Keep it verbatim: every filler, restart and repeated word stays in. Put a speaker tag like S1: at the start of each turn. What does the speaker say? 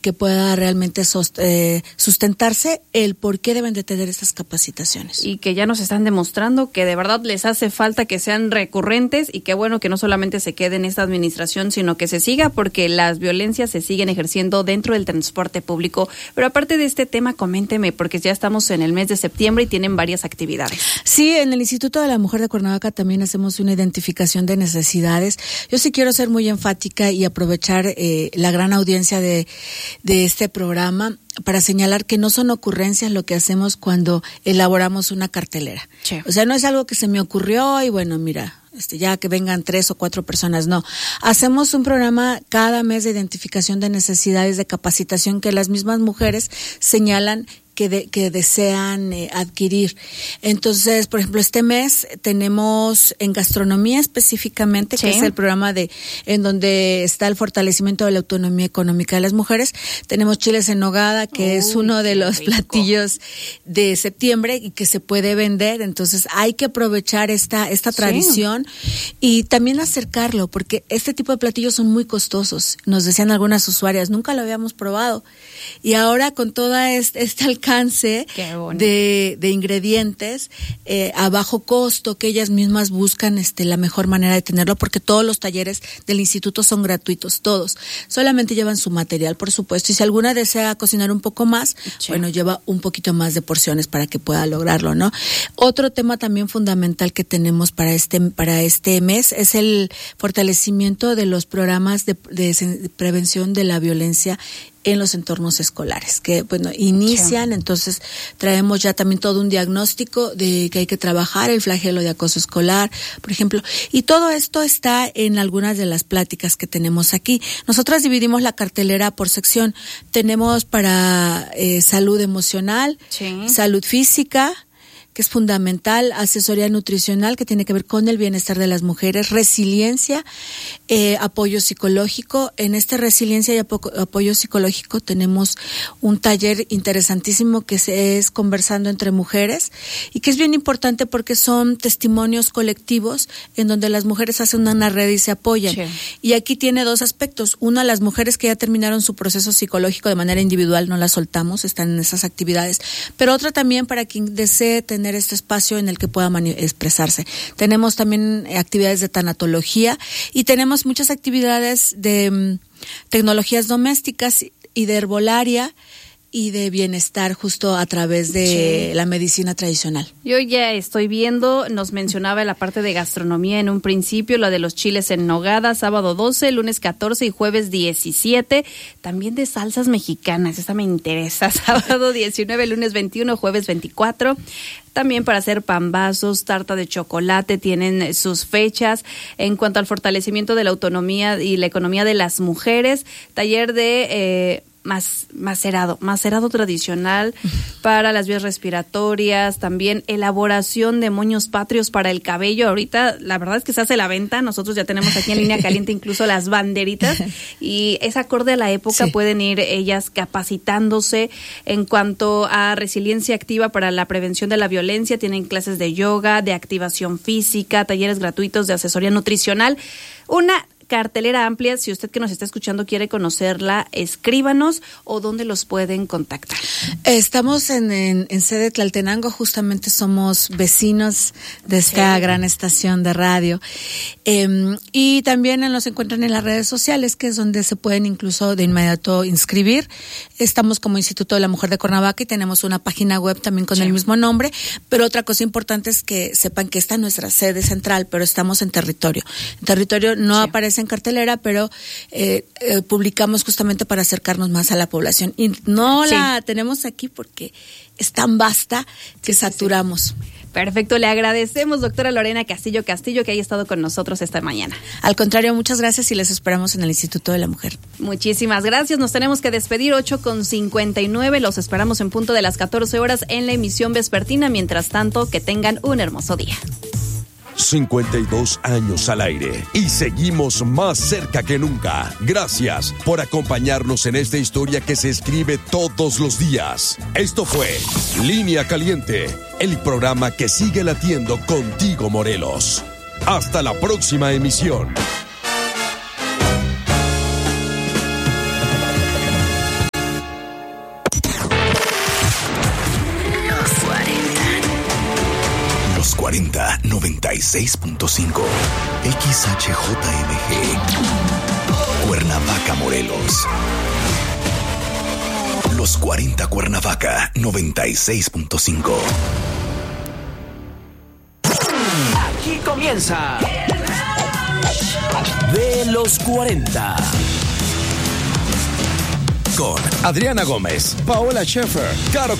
S1: que pueda realmente sost- eh, sustentarse el por qué deben de tener estas capacitaciones.
S2: Y que ya nos están demostrando que de verdad les hace falta que sean recurrentes y que bueno que no solamente se quede en esta administración, sino que se siga, porque las violencias se siguen ejerciendo dentro del transporte público. Pero aparte de este tema, coménteme, porque ya estamos en el mes de septiembre y tienen varias actividades.
S1: Sí, en el Instituto de la Mujer de Cuernavaca también hacemos una identificación de necesidades. Yo sí quiero ser muy enfática y aprovechar eh, la gran audiencia de, de este programa para señalar que no son ocurrencias lo que hacemos cuando elaboramos una cartelera. Sí. O sea, no es algo que se me ocurrió y bueno, mira, este, ya que vengan tres o cuatro personas, no. Hacemos un programa cada mes de identificación de necesidades de capacitación que las mismas mujeres señalan que, de, que desean eh, adquirir. Entonces, por ejemplo, este mes tenemos en gastronomía específicamente, sí, que es el programa de en donde está el fortalecimiento de la autonomía económica de las mujeres. Tenemos chiles en nogada, que Uy, es uno de los rico. platillos de septiembre y que se puede vender. Entonces, hay que aprovechar esta esta tradición sí. y también acercarlo, porque este tipo de platillos son muy costosos. Nos decían algunas usuarias, nunca lo habíamos probado. Y ahora con toda este, este alcance de, de ingredientes eh, a bajo costo, que ellas mismas buscan este la mejor manera de tenerlo, porque todos los talleres del instituto son gratuitos, todos. Solamente llevan su material, por supuesto, y si alguna desea cocinar un poco más, sí. bueno, lleva un poquito más de porciones para que pueda lograrlo, ¿no? Otro tema también fundamental que tenemos para este para este mes es el fortalecimiento de los programas de, de prevención de la violencia en los entornos escolares, que bueno, inician, sí. entonces traemos ya también todo un diagnóstico de que hay que trabajar el flagelo de acoso escolar, por ejemplo, y todo esto está en algunas de las pláticas que tenemos aquí. Nosotras dividimos la cartelera por sección. Tenemos para eh, salud emocional, sí. salud física, que es fundamental, asesoría nutricional, que tiene que ver con el bienestar de las mujeres, resiliencia, eh, apoyo psicológico. En esta resiliencia y apo- apoyo psicológico tenemos un taller interesantísimo que se es conversando entre mujeres y que es bien importante porque son testimonios colectivos en donde las mujeres hacen una red y se apoyan. Sí. Y aquí tiene dos aspectos. Uno, las mujeres que ya terminaron su proceso psicológico de manera individual, no las soltamos, están en esas actividades. Pero otra también para quien desee tener tener este espacio en el que pueda mani- expresarse. Tenemos también actividades de tanatología y tenemos muchas actividades de um, tecnologías domésticas y de herbolaria y de bienestar justo a través de sí. la medicina tradicional.
S2: Yo ya estoy viendo, nos mencionaba la parte de gastronomía en un principio, la de los chiles en nogada, sábado doce, lunes catorce y jueves diecisiete, también de salsas mexicanas, esta me interesa, sábado diecinueve, lunes veintiuno, jueves veinticuatro. También para hacer pambazos, tarta de chocolate, tienen sus fechas. En cuanto al fortalecimiento de la autonomía y la economía de las mujeres, taller de eh, Mas, macerado, macerado tradicional para las vías respiratorias, también elaboración de moños patrios para el cabello. Ahorita la verdad es que se hace la venta, nosotros ya tenemos aquí en Línea Caliente incluso las banderitas y es acorde a la época, sí. pueden ir ellas capacitándose. En cuanto a resiliencia activa para la prevención de la violencia, tienen clases de yoga, de activación física, talleres gratuitos de asesoría nutricional, una cartelera amplia. Si usted que nos está escuchando quiere conocerla, escríbanos o dónde los pueden contactar.
S1: Estamos en, en, en sede Tlaltenango, justamente somos vecinos de esta sí. gran estación de radio. Eh, y también nos encuentran en las redes sociales, que es donde se pueden incluso de inmediato inscribir. Estamos como Instituto de la Mujer de Cuernavaca y tenemos una página web también con sí. el mismo nombre, pero otra cosa importante es que sepan que esta es nuestra sede central, pero estamos en territorio. En territorio no sí. aparece en cartelera, pero eh, eh, publicamos justamente para acercarnos más a la población. Y no sí. la tenemos aquí porque es tan vasta que sí, saturamos.
S2: Sí, sí. Perfecto, le agradecemos, doctora Lorena Castillo Castillo, que haya estado con nosotros esta mañana.
S1: Al contrario, muchas gracias y les esperamos en el Instituto de la Mujer.
S2: Muchísimas gracias, nos tenemos que despedir, ocho con cincuenta y nueve, los esperamos en punto de las catorce horas en la emisión vespertina. Mientras tanto, que tengan un hermoso día.
S3: cincuenta y dos años al aire y seguimos más cerca que nunca. Gracias por acompañarnos en esta historia que se escribe todos los días. Esto fue Línea Caliente, el programa que sigue latiendo contigo, Morelos. Hasta la próxima emisión.
S4: cuarenta noventa y seis punto cinco. X H J M G. Cuernavaca, Morelos. Los cuarenta Cuernavaca noventa y seis punto cinco.
S5: Aquí comienza De los cuarenta.
S3: Con Adriana Gómez, Paola Schaefer, Caro